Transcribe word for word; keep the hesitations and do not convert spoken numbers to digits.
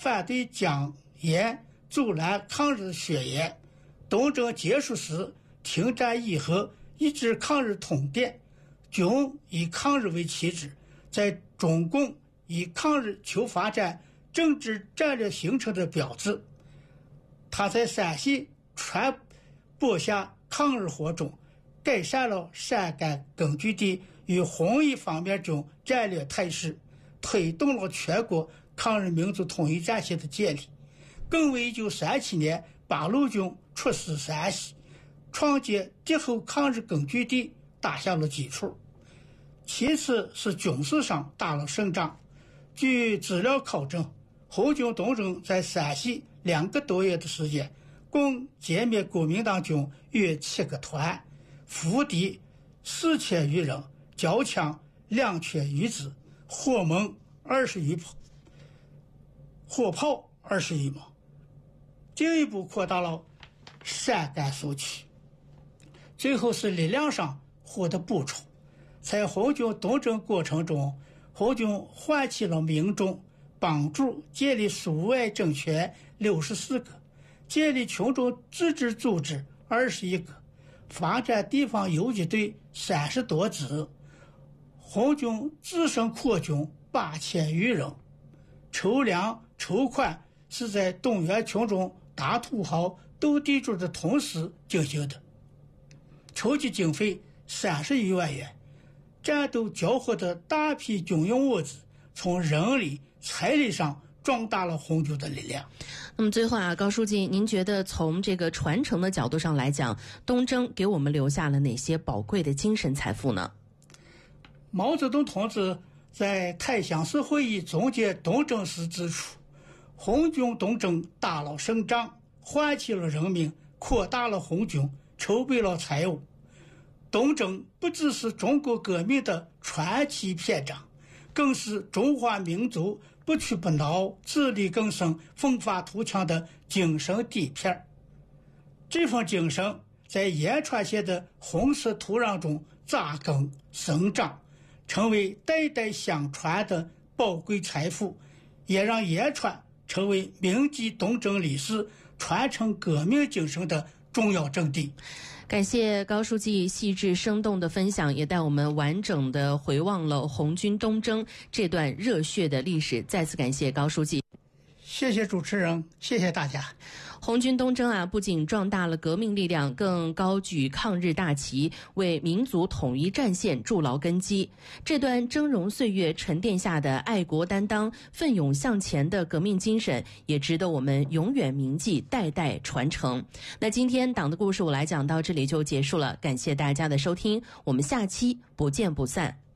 反对蒋阎阻拦抗日血液。东征结束时停战以后，一直抗日通电，军以抗日为旗帜，在中共以抗日求发展政治战略形成的标志。他在陕西传播下抗日活动，改善了陕甘根据地与红一方面军战略态势，推动了全国抗日民族统一战线的建立，更为一九三七年八路军出师陕西，创建敌后抗日根据地打下了基础。其次是军事上打了胜仗。据资料考证，红军东征在陕西两个多月的时间，共歼灭国民党军约七个团，俘敌四千余人，缴枪两千余支，火猛二十余炮，火炮二十余门，进一步扩大了陕甘苏区。最后是力量上获得补充。在红军东征过程中，红军唤起了民众，帮助建立苏维埃政权六十四个，建立群众自治组织二十一个，发展地方游击队三十多支，红军自身扩军八千余人。筹粮筹款是在动员群众打土豪斗地主的同时进行的，筹集经费三十余万元。战斗缴获的大批军用物资，从人力、财力上壮大了红军的力量。 那么最后啊，高书记，您觉得从这个传承的角度上来讲，东征给我们留下了哪些宝贵的精神财富呢？ 毛泽东同志在太乡市会议总结东征时指出，红军东征打了胜仗，唤起了人民，扩大了红军，筹备了财物。东征不只是中国革命的传奇篇章，更是中华民族不屈不挠、自力更生、奋发图强的精神底片。这份精神在延川县的红色土壤中扎根生长，成为代代相传的宝贵财富，也让延川成为铭记东征历史、传承革命精神的重要阵地。 感谢高书记细致生动的分享，也带我们完整的回望了红军东征这段热血的历史。再次感谢高书记。 谢谢主持人，谢谢大家。 红军东征啊，不仅壮大了革命力量，更高举抗日大旗，为民族统一战线筑牢根基。这段峥嵘岁月沉淀下的爱国担当、奋勇向前的革命精神，也值得我们永远铭记，代代传承。那今天党的故事我来讲到这里就结束了，感谢大家的收听，我们下期不见不散。